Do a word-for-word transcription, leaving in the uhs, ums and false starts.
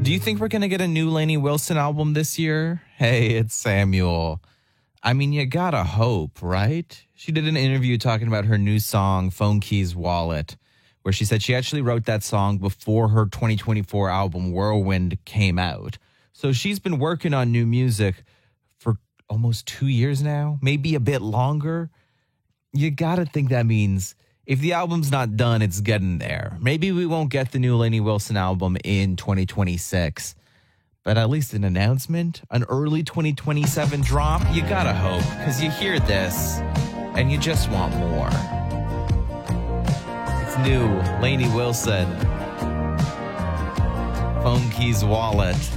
Do you think we're going to get a new Lainey Wilson album this year? Hey, it's Samuel. I mean, you gotta hope, right? She did an interview talking about her new song, Phone Keys Wallet, where she said she actually wrote that song before her twenty twenty-four album, Whirlwind, came out. So she's been working on new music for almost two years now, maybe a bit longer. You gotta think that means if the album's not done, it's getting there. Maybe we won't get the new Lainey Wilson album in twenty twenty-six. But at least an announcement, an early twenty twenty-seven drop, you gotta hope, because you hear this and you just want more. It's new, Lainey Wilson, Phone Keys Wallet.